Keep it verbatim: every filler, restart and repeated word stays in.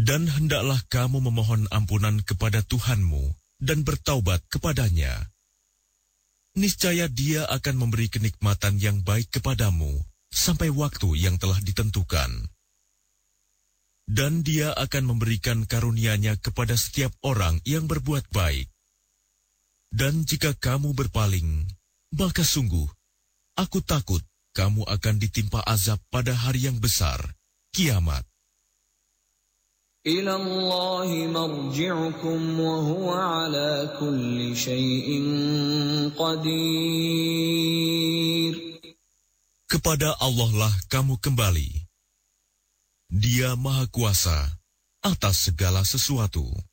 Dan hendaklah kamu memohon ampunan kepada Tuhanmu dan bertaubat kepadanya. Niscaya Dia akan memberi kenikmatan yang baik kepadamu sampai waktu yang telah ditentukan. Dan Dia akan memberikan karunia-Nya kepada setiap orang yang berbuat baik. Dan jika kamu berpaling, maka sungguh, aku takut kamu akan ditimpa azab pada hari yang besar, kiamat. إِلَى اللَّهِ مَرْجِعُكُمْ وَهُوَ عَلَى كُلِّ شَيْءٍ قَدِيرٌ. Kepada Allah lah kamu kembali. Dia Maha Kuasa atas segala sesuatu.